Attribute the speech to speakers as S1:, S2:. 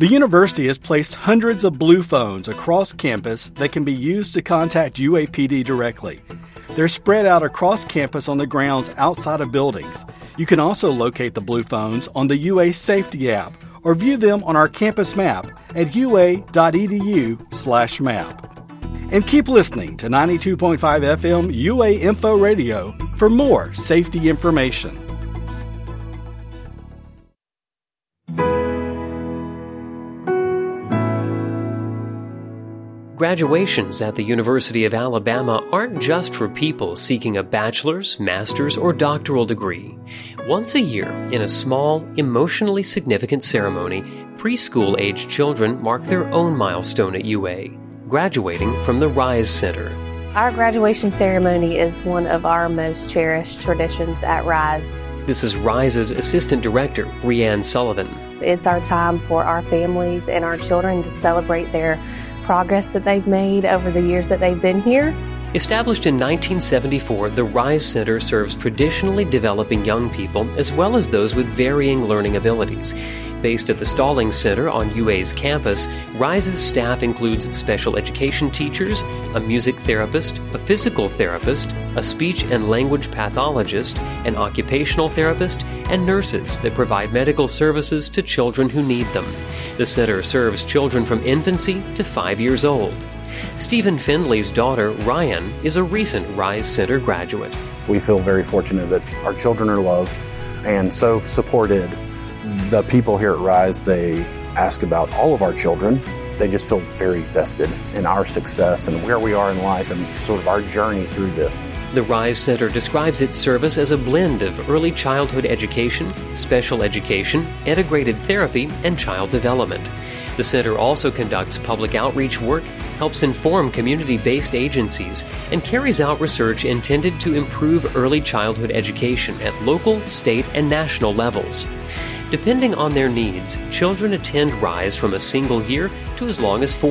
S1: The university has placed hundreds of blue phones across campus that can be used to contact UAPD directly. They're spread out across campus on the grounds outside of buildings. You can also locate the blue phones on the UA Safety app or view them on our campus map at ua.edu/map. And keep listening to 92.5 FM UA Info Radio for more safety information.
S2: Graduations at the University of Alabama aren't just for people seeking a bachelor's, master's, or doctoral degree. Once a year, in a small, emotionally significant ceremony, preschool-aged children mark their own milestone at UA, graduating from the RISE Center.
S3: Our graduation ceremony is one of our most cherished traditions at RISE.
S2: This is RISE's Assistant Director, Brianne Sullivan.
S3: It's our time for our families and our children to celebrate their progress that they've made over the years that they've been here.
S2: Established in 1974, the RISE Center serves traditionally developing young people as well as those with varying learning abilities. Based at the Stallings Center on UA's campus, RISE's staff includes special education teachers, a music therapist, a physical therapist, a speech and language pathologist, an occupational therapist, and nurses that provide medical services to children who need them. The center serves children from infancy to 5 years old. Stephen Findley's daughter, Ryan, is a recent RISE Center graduate.
S4: We feel very fortunate that our children are loved and so supported. The people here at RISE, they ask about all of our children. They just feel very vested in our success and where we are in life and sort of our journey through this.
S2: The RISE Center describes its service as a blend of early childhood education, special education, integrated therapy, and child development. The center also conducts public outreach work, helps inform community-based agencies, and carries out research intended to improve early childhood education at local, state, and national levels. Depending on their needs, children attend RISE from a single year to as long as 4